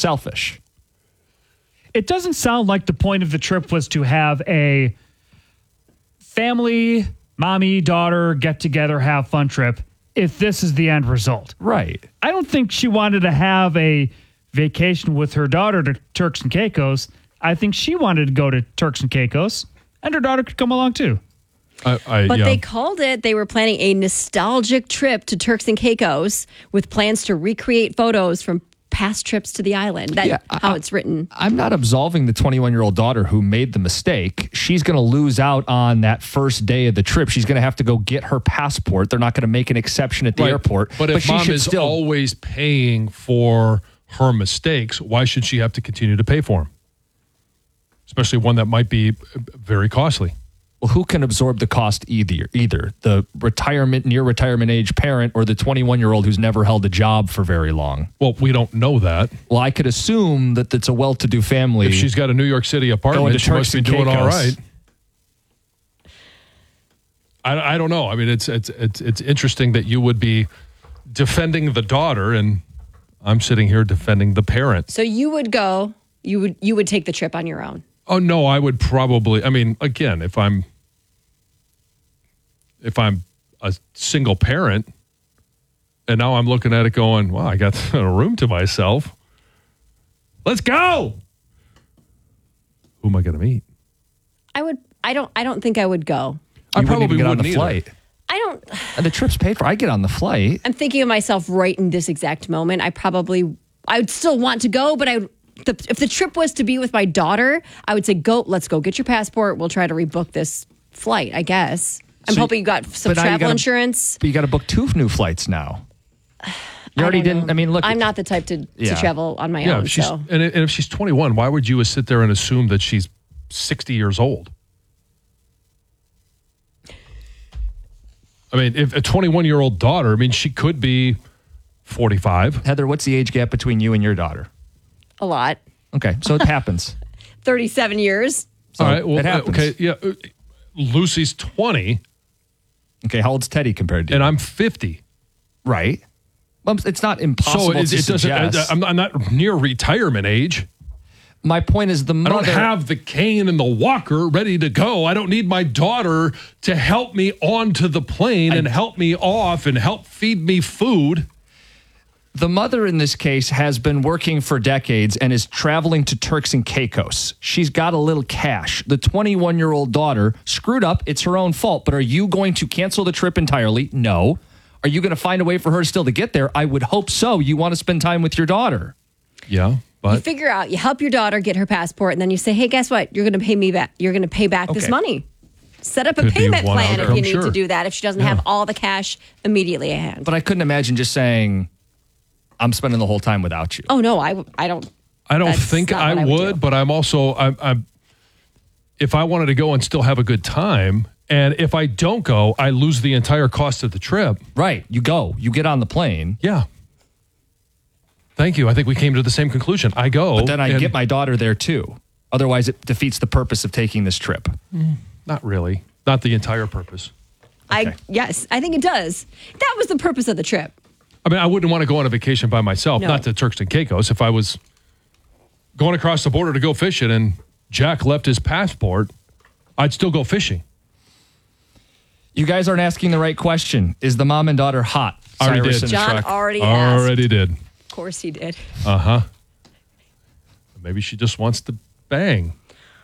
selfish. It doesn't sound like the point of the trip was to have a family, mommy, daughter, get together, have fun trip if this is the end result. Right. I don't think she wanted to have a vacation with her daughter to Turks and Caicos. I think she wanted to go to Turks and Caicos, and her daughter could come along too. They called it, they were planning a nostalgic trip to Turks and Caicos with plans to recreate photos from past trips to the island. That's how it's written. I'm not absolving the 21-year-old daughter who made the mistake. She's going to lose out on that first day of the trip. She's going to have to go get her passport. They're not going to make an exception at the airport. But if mom is always paying for her mistakes, why should she have to continue to pay for them? Especially one that might be very costly. Well, who can absorb the cost either? The near retirement age parent or the 21-year-old who's never held a job for very long? Well, we don't know that. Well, I could assume that it's a well-to-do family. If she's got a New York City apartment, she must be doing all right. I don't know. I mean, it's interesting that you would be defending the daughter, and I'm sitting here defending the parent. So you would go. You would take the trip on your own. Oh no, I would probably. I mean, again, if I'm a single parent, and now I'm looking at it going, "Wow, I got a room to myself. Let's go." Who am I going to meet? I don't think I would go. I probably get on wouldn't the either. flight. I don't. And the trip's paid for. I get on the flight. I'm thinking of myself right in this exact moment. I would still want to go, but if the trip was to be with my daughter, I would say, let's go get your passport. We'll try to rebook this flight, I guess. I'm hoping you got some travel insurance. But you got to book 2 new flights now. You already didn't. I mean, look. I'm not the type to travel on my own. And if she's 21, why would you sit there and assume that she's 60 years old? I mean, if a 21-year-old daughter, I mean, she could be 45. Heather, what's the age gap between you and your daughter? A lot. Okay, so it happens. 37 years. So all right, well, it happens. Okay, yeah. Lucy's 20. Okay, how old's Teddy compared to you? And I'm 50. Right. Well, it's not impossible to suggest. I'm not near retirement age. My point is I don't have the cane and the walker ready to go. I don't need my daughter to help me onto the plane and help me off and help feed me food. The mother in this case has been working for decades and is traveling to Turks and Caicos. She's got a little cash. The 21-year-old daughter screwed up. It's her own fault. But are you going to cancel the trip entirely? No. Are you going to find a way for her still to get there? I would hope so. You want to spend time with your daughter. Yeah. But you figure out, you help your daughter get her passport, and then you say, hey, guess what? You're going to pay me back. You're going to pay back this money. Set up a payment plan if you need to do that, if she doesn't have all the cash immediately at hand. But I couldn't imagine just saying, I'm spending the whole time without you. Oh, no, I don't. I don't think I would, but I'm also, I'm if I wanted to go and still have a good time, and if I don't go, I lose the entire cost of the trip. Right. You go. You get on the plane. Yeah. Thank you. I think we came to the same conclusion. I go. But then I get my daughter there too. Otherwise, it defeats the purpose of taking this trip. Not really. Not the entire purpose. Okay. Yes, I think it does. That was the purpose of the trip. I mean, I wouldn't want to go on a vacation by myself, not to Turks and Caicos. If I was going across the border to go fishing and Jack left his passport, I'd still go fishing. You guys aren't asking the right question. Is the mom and daughter hot? Already did. John already asked. Already did. Of course he did. Uh-huh. Maybe she just wants to bang.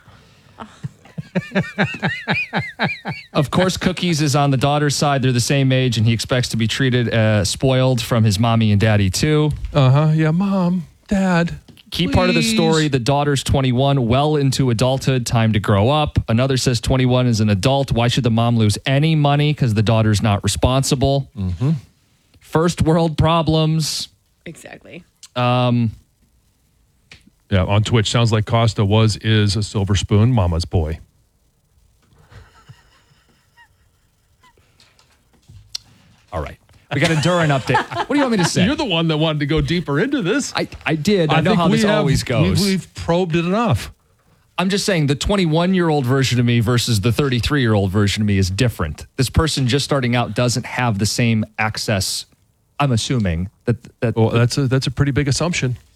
Of course, Cookies is on the daughter's side. They're the same age, and he expects to be treated spoiled from his mommy and daddy, too. Uh-huh. Yeah, Mom, Dad, Key part of the story, the daughter's 21, well into adulthood, time to grow up. Another says 21 is an adult. Why should the mom lose any money? Because the daughter's not responsible. Mm-hmm. First world problems. Exactly. Yeah, on Twitch, sounds like Costa is a silver spoon mama's boy. All right. We got a Duran update. What do you want me to say? You're the one that wanted to go deeper into this. I did. I know how this always goes. We've probed it enough. I'm just saying the 21-year-old version of me versus the 33-year-old version of me is different. This person just starting out doesn't have the same access. I'm assuming that well, that's a pretty big assumption.